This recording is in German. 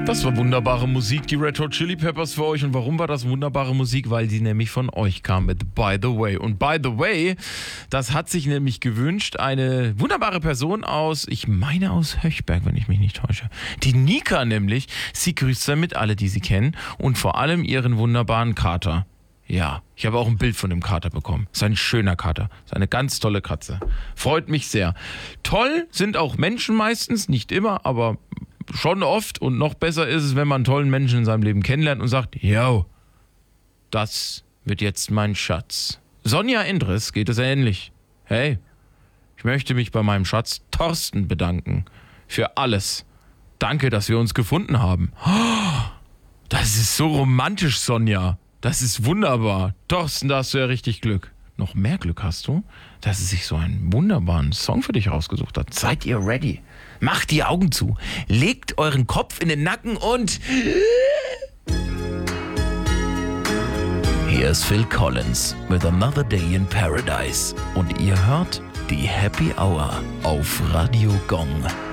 Das war wunderbare Musik, die Red Hot Chili Peppers für euch. Und warum war das wunderbare Musik? Weil sie nämlich von euch kam mit By the Way. Und By the Way, das hat sich nämlich gewünscht eine wunderbare Person aus, ich meine aus Höchberg, wenn ich mich nicht täusche. Die Nika nämlich. Sie grüßt damit alle, die sie kennen. Und vor allem ihren wunderbaren Kater. Ja, ich habe auch ein Bild von dem Kater bekommen. Ist ein schöner Kater. Ist eine ganz tolle Katze. Freut mich sehr. Toll sind auch Menschen meistens, nicht immer, aber schon oft. Und noch besser ist es, wenn man einen tollen Menschen in seinem Leben kennenlernt und sagt, yo, das wird jetzt mein Schatz. Sonja Endres geht es ähnlich. Hey, ich möchte mich bei meinem Schatz Thorsten bedanken. Für alles. Danke, dass wir uns gefunden haben. Das ist so romantisch, Sonja. Das ist wunderbar. Thorsten, da hast du ja richtig Glück. Noch mehr Glück hast du, dass es sich so einen wunderbaren Song für dich rausgesucht hat. Seid ihr ready? Macht die Augen zu, legt euren Kopf in den Nacken und... Hier ist Phil Collins with Another Day in Paradise. Und ihr hört die Happy Hour auf Radio Gong.